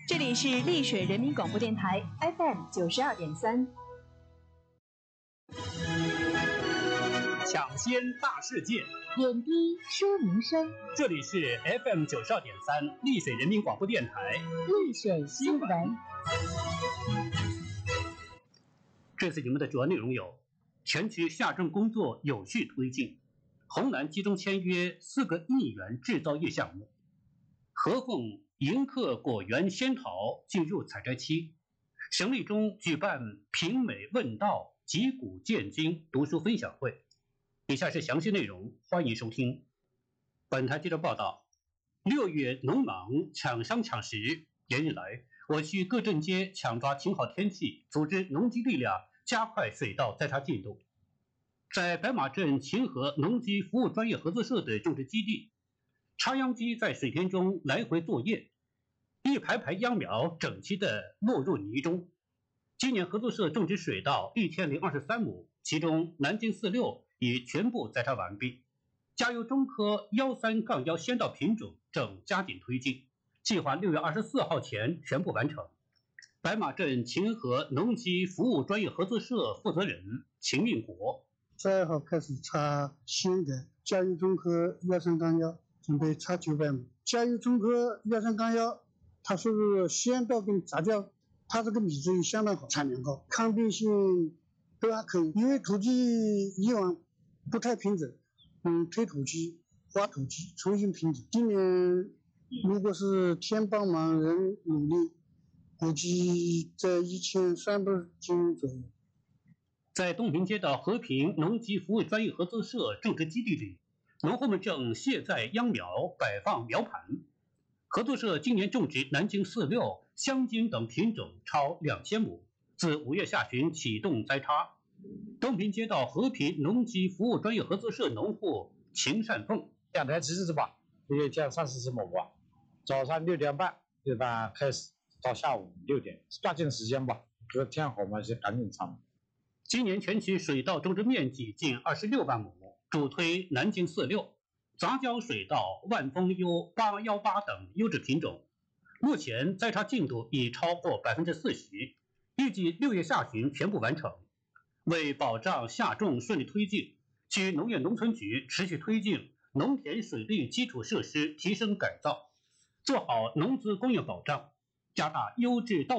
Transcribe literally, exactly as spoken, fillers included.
这里是丽水人民广播电台 F M 九十二点三。 抢先大事件， 点滴说民生。 这里是 F M 九十二点三丽水人民广播电台丽水新闻。 这次节目的主要内容有：全区下镇工作有序推进，红蓝集中签约四个亿元制造业项目；合凤迎客果园仙桃进入采摘期；省立中举办评美问道击鼓见经读书分享会。以下是详细内容，欢迎收听。本台记者报道，六月农忙抢香抢食，连日来，我区各镇街抢抓晴好天气，组织农机力量加快水稻栽插进度。在白马镇秦河农机服务专业合作社的种植基地，插秧机在水田中来回作业，一排排秧苗整齐地落入泥中。今年合作社种植水稻一千零二十三亩，其中南京四六已全部栽插完毕。嘉油中科幺三杠幺先稻品种正加紧推进，计划六月二十四号前全部完成。白马镇秦河农机服务专业合作社负责人秦命国： 十二号开始插新的嘉油中科幺三杠幺，准备插九百亩。嘉油中科幺三杠幺，它属于先稻跟杂交，它这个米质相当好，产量高，抗病性都还可以。因为土地以往不太平整，嗯，推土机、挖土机重新平整。今年如果是天帮忙人努力，估计在一千三百斤左右。 在东平街道和平农机服务专业合作社种植基地里，农户们正卸载秧苗，摆放苗盘。合作社今年种植南京四六、香金等品种超两千亩，自五月下旬启动栽插。东平街道和平农机服务专业合作社农户秦善凤： 两台机子吧，也将三十只亩吧。早上六点半一般开始，到下午六点，抓紧时间吧。这个天好嘛，就赶紧插。 今年全区水稻种植面积近二十六万亩，主推南京四六、杂交水稻万丰优八一八等优质品种。目前栽插进度已超过百分之四十，预计六月下旬全部完成。为保障下种顺利推进，区农业农村局持续推进农田水利基础设施提升改造，做好农资供应保障，加大优质稻